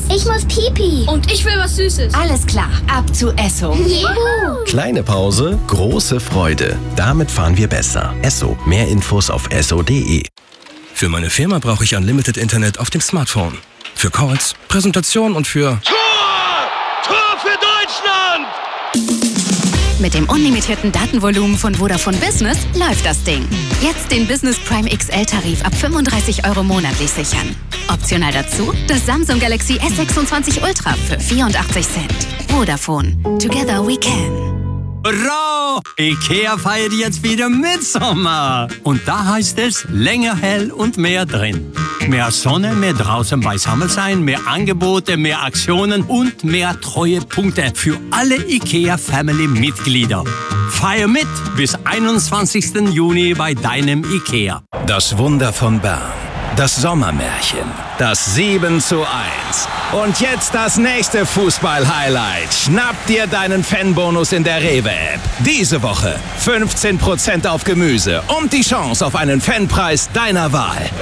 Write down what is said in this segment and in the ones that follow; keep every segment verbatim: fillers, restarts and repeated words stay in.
Ich muss Pipi. Und ich will was Süßes. Alles klar, ab zu Esso. Juhu. Kleine Pause, große Freude. Damit fahren wir besser. Esso. Mehr Infos auf esso punkt de. Für meine Firma brauche ich Unlimited Internet auf dem Smartphone. Für Calls, Präsentation und für... Tor! Tor für Deutschland! Mit dem unlimitierten Datenvolumen von Vodafone Business läuft das Ding. Jetzt den Business Prime X L-Tarif ab fünfunddreißig Euro monatlich sichern. Optional dazu das Samsung Galaxy S sechsundzwanzig Ultra für vierundachtzig Cent. Vodafone. Together we can. Hurra! IKEA feiert jetzt wieder Mitsommer. Und da heißt es länger hell und mehr drin. Mehr Sonne, mehr draußen beisammen sein, mehr Angebote, mehr Aktionen und mehr Treuepunkte für alle IKEA-Family-Mitglieder. Feier mit bis einundzwanzigsten Juni bei deinem IKEA. Das Wunder von Bern. Das Sommermärchen. Das sieben zu eins. Und jetzt das nächste Fußball-Highlight. Schnapp dir deinen Fanbonus in der Rewe-App. Diese Woche fünfzehn Prozent auf Gemüse und die Chance auf einen Fanpreis deiner Wahl.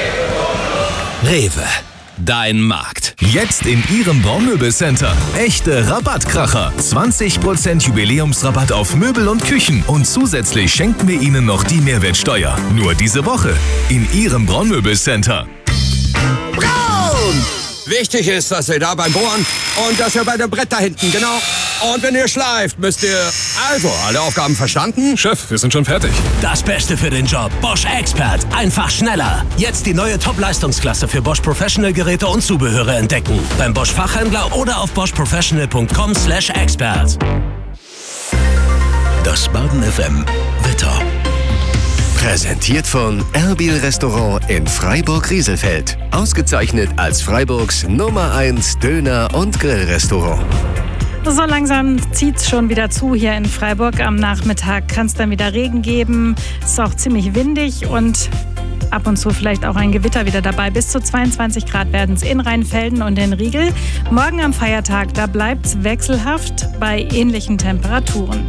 Rewe. Dein Markt. Jetzt in Ihrem Baumöbelcenter. Echte Rabattkracher. zwanzig Prozent Jubiläumsrabatt auf Möbel und Küchen. Und zusätzlich schenken wir Ihnen noch die Mehrwertsteuer. Nur diese Woche in Ihrem Baumöbelcenter. Braun! Wichtig ist, dass ihr da beim Bohren und dass ihr bei dem Brett da hinten, genau. Und wenn ihr schleift, müsst ihr... Also, alle Aufgaben verstanden? Chef, wir sind schon fertig. Das Beste für den Job. Bosch Expert. Einfach schneller. Jetzt die neue Top-Leistungsklasse für Bosch Professional Geräte und Zubehöre entdecken. Beim Bosch Fachhändler oder auf bosch professional punkt com slash expert. Das Baden F M Wetter. Präsentiert von Erbil Restaurant in Freiburg-Rieselfeld. Ausgezeichnet als Freiburgs Nummer eins Döner- und Grillrestaurant. So langsam zieht es schon wieder zu hier in Freiburg. Am Nachmittag kann es dann wieder Regen geben. Es ist auch ziemlich windig und ab und zu vielleicht auch ein Gewitter wieder dabei. Bis zu zweiundzwanzig Grad werden es in Rheinfelden und in Riegel. Morgen am Feiertag, da bleibt es wechselhaft bei ähnlichen Temperaturen.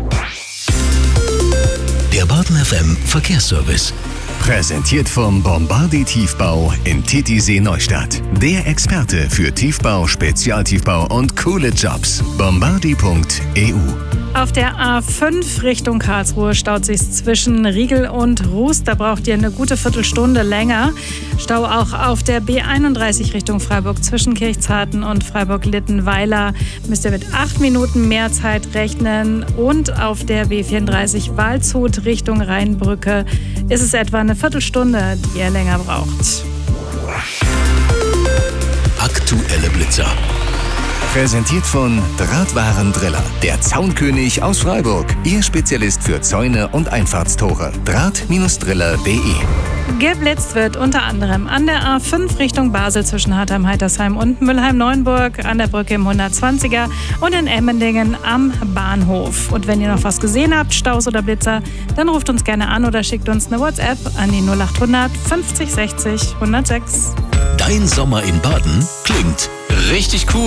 Der Baden F M Verkehrsservice. Präsentiert vom Bombardi Tiefbau in Titisee Neustadt. Der Experte für Tiefbau, Spezialtiefbau und coole Jobs. bombardi punkt e u. Auf der A fünf Richtung Karlsruhe staut sich zwischen Riegel und Ruß. Da braucht ihr eine gute Viertelstunde länger. Stau auch auf der B einunddreißig Richtung Freiburg zwischen Kirchzarten und Freiburg-Littenweiler. Müsst ihr mit acht Minuten mehr Zeit rechnen. Und auf der B vierunddreißig Waldshut Richtung Rheinbrücke ist es etwa eine Viertelstunde, die ihr länger braucht. Aktuelle Blitzer. Präsentiert von Drahtwarendriller, der Zaunkönig aus Freiburg. Ihr Spezialist für Zäune und Einfahrtstore. Draht Driller punkt de. Geblitzt wird unter anderem an der A fünf Richtung Basel zwischen Hartheim-Heitersheim und Mülheim-Neuenburg, an der Brücke im hundertzwanziger und in Emmendingen am Bahnhof. Und wenn ihr noch was gesehen habt, Staus oder Blitzer, dann ruft uns gerne an oder schickt uns eine WhatsApp an die null achthundert fünfzig sechzig hundertsechs. Dein Sommer in Baden klingt Richtig cool.